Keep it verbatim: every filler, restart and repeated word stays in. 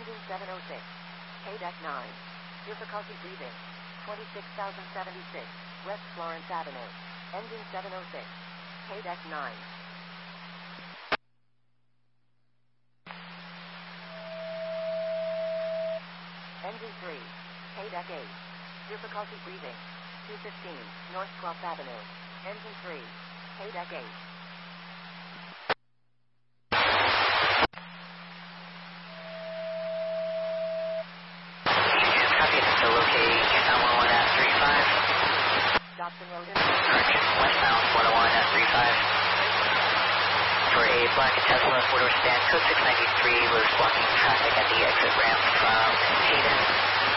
Engine seven oh six. K-Deck nine. Difficulty breathing. twenty-six thousand seventy-six. West Florence Avenue. Engine seven oh six. K-Deck nine. Engine three. K-Deck eight. Difficulty breathing. two fifteen. North twelfth Avenue. Engine three. K-Deck eight. Copy, it's still okay. Eastbound one oh one at three five. Dobson Road. Correction, westbound one oh one at three five. For a black Tesla four-door sedan, code six ninety-three was blocking traffic at the exit ramp from Hayden.